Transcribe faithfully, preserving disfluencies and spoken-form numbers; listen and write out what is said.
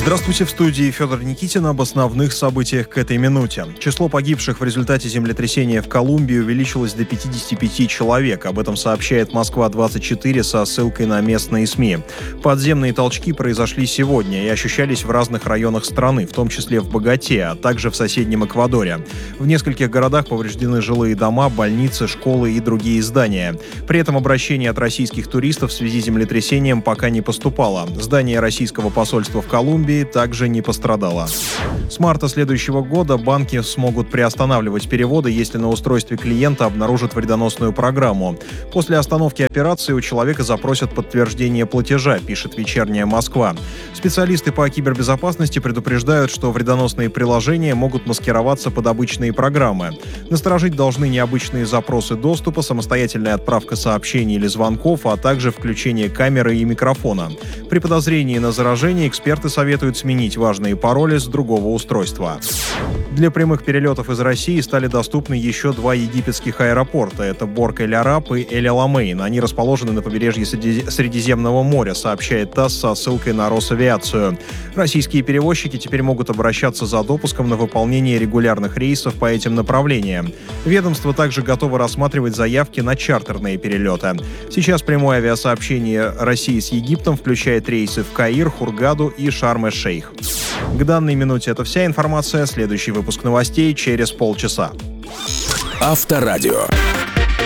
Здравствуйте, в студии Федор Никитин об основных событиях к этой минуте. Число погибших в результате землетрясения в Колумбии увеличилось до пятидесяти пяти человек. Об этом сообщает Москва двадцать четыре со ссылкой на местные СМИ. Подземные толчки произошли сегодня и ощущались в разных районах страны, в том числе в Боготе, а также в соседнем Эквадоре. В нескольких городах повреждены жилые дома, больницы, школы и другие здания. При этом обращений от российских туристов в связи с землетрясением пока не поступало. Здание российского посольства в Колумбии также не пострадало. С марта следующего года банки смогут приостанавливать переводы, если на устройстве клиента обнаружат вредоносную программу. После остановки операции у человека запросят подтверждение платежа, пишет «Вечерняя Москва». Специалисты по кибербезопасности предупреждают, что вредоносные приложения могут маскироваться под обычные программы. Насторожить должны необычные запросы доступа, самостоятельная отправка сообщений или звонков, а также включение камеры и микрофона. При подозрении на заражение эксперты советуют сменить важные пароли с другого устройства. Для прямых перелетов из России стали доступны еще два египетских аэропорта. Это Борг-эль-Араб и Эль-Аламейн. Они расположены на побережье Средиземного моря, сообщает ТАСС со ссылкой на Росавиацию. Российские перевозчики теперь могут обращаться за допуском на выполнение регулярных рейсов по этим направлениям. Ведомство также готово рассматривать заявки на чартерные перелеты. Сейчас прямое авиасообщение России с Египтом включает рейсы в Каир, Хургаду и Шарм-эль-Шейх. К данной минуте это вся информация. Следующий выпуск новостей через полчаса. Авторадио.